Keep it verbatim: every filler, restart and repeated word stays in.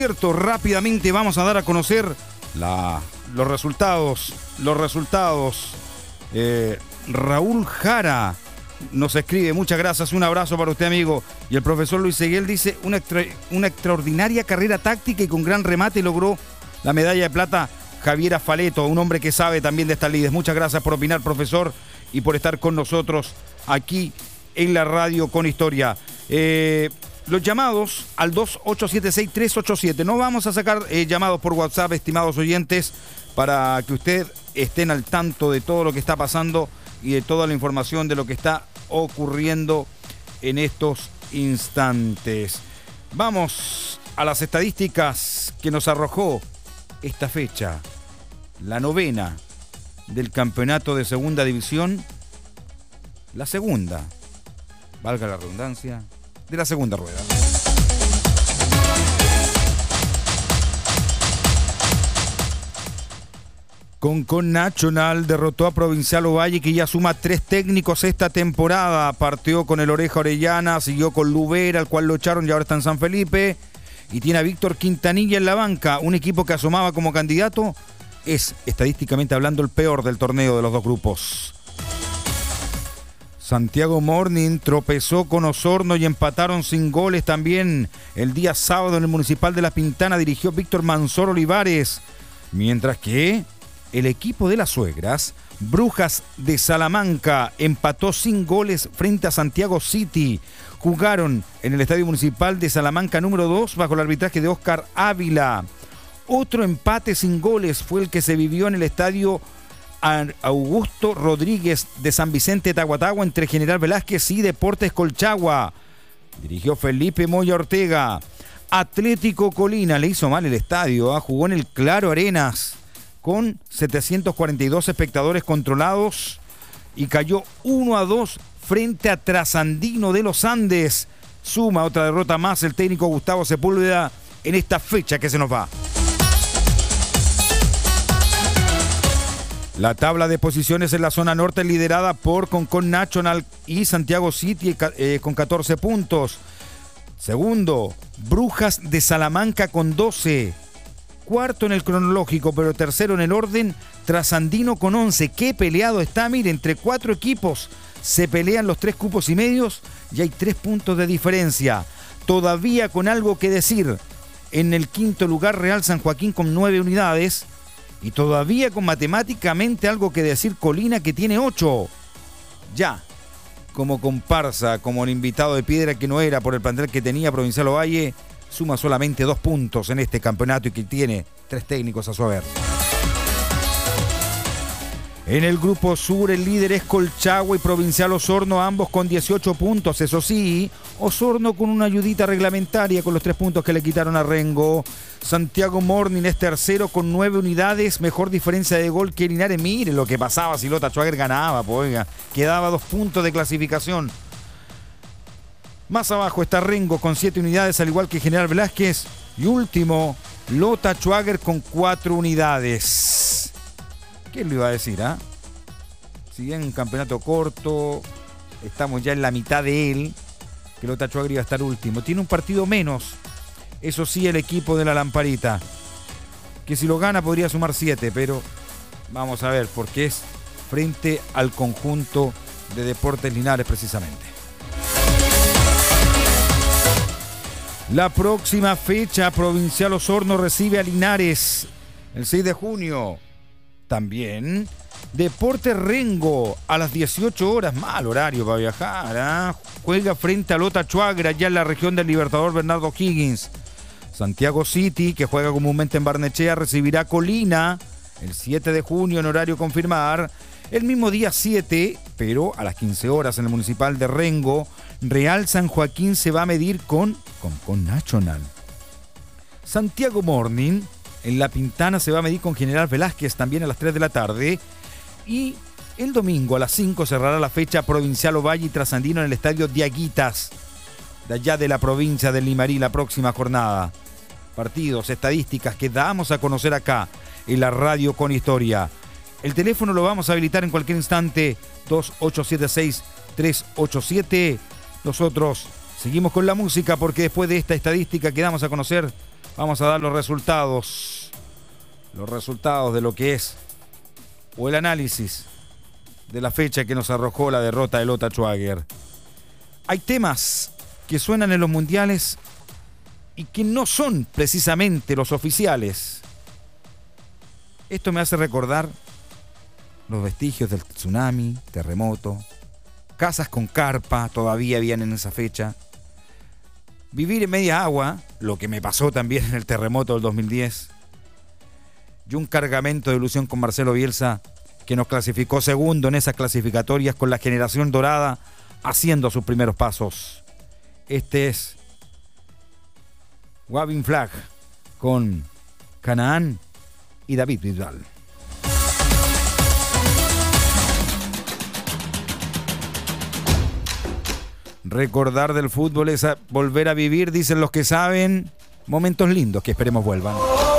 Cierto, rápidamente vamos a dar a conocer la, los resultados. Los resultados. Eh, Raúl Jara nos escribe, muchas gracias, un abrazo para usted, amigo. Y el profesor Luis Seguel dice, una, extra, una extraordinaria carrera táctica y con gran remate logró la medalla de plata Javier Afaleto, un hombre que sabe también de estas lides. Muchas gracias por opinar, profesor, y por estar con nosotros aquí en la radio con historia. Eh... Los llamados al dos ocho siete seis tres ocho siete. No vamos a sacar eh, llamados por WhatsApp, estimados oyentes, para que usted estén al tanto de todo lo que está pasando y de toda la información de lo que está ocurriendo en estos instantes. Vamos a las estadísticas que nos arrojó esta fecha, la novena del campeonato de segunda división, la segunda, valga la redundancia, de la segunda rueda. Concon Nacional derrotó a Provincial Ovalle, que ya suma tres técnicos esta temporada. Partió con el Oreja Orellana, siguió con Lubera, al cual lo echaron y ahora está en San Felipe. Y tiene a Víctor Quintanilla en la banca, un equipo que asomaba como candidato. Es, estadísticamente hablando, el peor del torneo de los dos grupos. Santiago Morning tropezó con Osorno y empataron sin goles también. El día sábado en el Municipal de La Pintana dirigió Víctor Mansor Olivares. Mientras que el equipo de las suegras, Brujas de Salamanca, empató sin goles frente a Santiago City. Jugaron en el Estadio Municipal de Salamanca número dos bajo el arbitraje de Óscar Ávila. Otro empate sin goles fue el que se vivió en el Estadio Augusto Rodríguez de San Vicente Tahuatahua entre General Velázquez y Deportes Colchagua. Dirigió Felipe Moya Ortega. Atlético Colina le hizo mal el estadio, ¿eh? Jugó en el Claro Arenas con setecientos cuarenta y dos espectadores controlados y cayó uno a dos frente a Trasandino de los Andes. Suma otra derrota más el técnico Gustavo Sepúlveda en esta fecha que se nos va. La tabla de posiciones en la zona norte liderada por Concon Nacional y Santiago City eh, con catorce puntos. Segundo, Brujas de Salamanca con doce. Cuarto en el cronológico, pero tercero en el orden, Trasandino con once. Qué peleado está, mire, entre cuatro equipos se pelean los tres cupos y medios y hay tres puntos de diferencia. Todavía con algo que decir. En el quinto lugar, Real San Joaquín con nueve unidades. Y todavía con matemáticamente algo que decir Colina, que tiene ocho. Ya, como comparsa, como el invitado de piedra que no era por el plantel que tenía Provincial Ovalle, suma solamente dos puntos en este campeonato y que tiene tres técnicos a su haber. En el grupo sur, el líder es Colchagua y Provincial Osorno, ambos con dieciocho puntos. Eso sí, Osorno con una ayudita reglamentaria con los tres puntos que le quitaron a Rengo. Santiago Morning es tercero con nueve unidades, mejor diferencia de gol que Linares. Mire lo que pasaba si Lota Schwager ganaba, pues, oiga, quedaba dos puntos de clasificación. Más abajo está Rengo con siete unidades, al igual que General Velázquez. Y último, Lota Schwager con cuatro unidades. ¿Qué le iba a decir, ah? ¿eh? Si bien un campeonato corto, estamos ya en la mitad de él, que Lota Schwager iba a estar último. Tiene un partido menos, eso sí, el equipo de la Lamparita, que si lo gana podría sumar siete, pero vamos a ver, porque es frente al conjunto de Deportes Linares precisamente. La próxima fecha, Provincial Osorno recibe a Linares el seis de junio. También Deportes Rengo a las dieciocho horas, mal horario para viajar, ¿eh? Juega frente a Lota Schwager allá en la región del Libertador Bernardo Higgins. Santiago City, que juega comúnmente en Barnechea, recibirá Colina el siete de junio en horario confirmar. El mismo día siete, pero a las quince horas en el Municipal de Rengo, Real San Joaquín se va a medir con Concon Nacional. Santiago Morning en La Pintana se va a medir con General Velázquez también a las tres de la tarde. Y el domingo a las cinco cerrará la fecha Provincial Ovalle y Trasandino en el Estadio Diaguitas, de allá de la provincia de Limarí, la próxima jornada. Partidos, estadísticas que damos a conocer acá en la radio con historia. El teléfono lo vamos a habilitar en cualquier instante, dos ocho siete seis tres ocho siete. Nosotros seguimos con la música porque después de esta estadística que damos a conocer, vamos a dar los resultados, los resultados de lo que es, o el análisis de la fecha que nos arrojó la derrota de Lota Schwager. Hay temas que suenan en los mundiales y que no son precisamente los oficiales. Esto me hace recordar los vestigios del tsunami, terremoto, casas con carpa todavía habían en esa fecha. Vivir en media agua, lo que me pasó también en el terremoto del dos mil diez. Y un cargamento de ilusión con Marcelo Bielsa, que nos clasificó segundo en esas clasificatorias con la generación dorada haciendo sus primeros pasos. Este es Waving Flag con Canaán y David Bisbal. Recordar del fútbol es volver a vivir, dicen los que saben, momentos lindos que esperemos vuelvan.